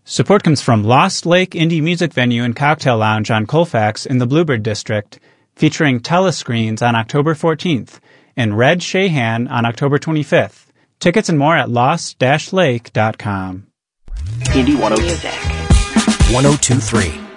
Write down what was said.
Support comes from Lost Lake Indie Music Venue and Cocktail Lounge on Colfax in the Bluebird District, featuring telescreens on October 14th, and Red Shahan on October 25th. Tickets and more at lost-lake.com. Indie 102. Music. 102.3.